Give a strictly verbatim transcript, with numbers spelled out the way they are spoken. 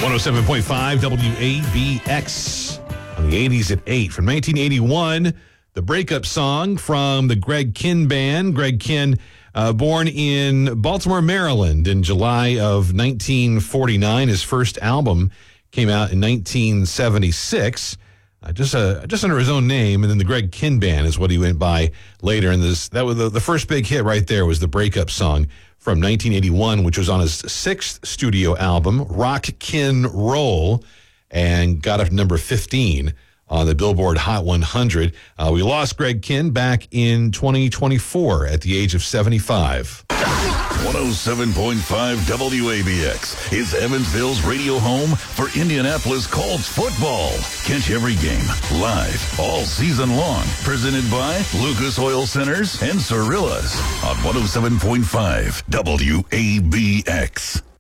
one oh seven point five W A B X on the eighties at eight. From nineteen eighty-one, the breakup song from the Greg Kihn Band. Greg Kihn, uh, born in Baltimore, Maryland in July of nineteen forty-nine. His first album came out in nineteen seventy-six. Uh, just uh, just under his own name, and then the Greg Kihn Band is what he went by later. And this that was the, the first big hit right there was the breakup song from nineteen eighty-one, which was on his sixth studio album, Rock Kin Roll, and got up to number fifteen on the Billboard Hot one hundred. Uh, we lost Greg Kihn back in twenty twenty-four at the age of seventy-five. one oh seven point five W A B X is Evansville's radio home for Indianapolis Colts football. Catch every game live all season long. Presented by Lucas Oil Centers and Cirillas on one oh seven point five W A B X.